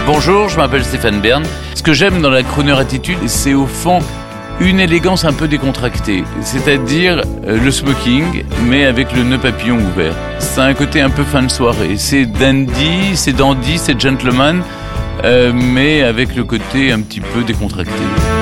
Bonjour, je m'appelle Stéphane Bern. Ce que j'aime dans la crooner attitude, c'est au fond une élégance un peu décontractée, c'est-à-dire le smoking, mais avec le nœud papillon ouvert. Ça a un côté un peu fin de soirée. C'est dandy, c'est gentleman, mais avec le côté un petit peu décontracté.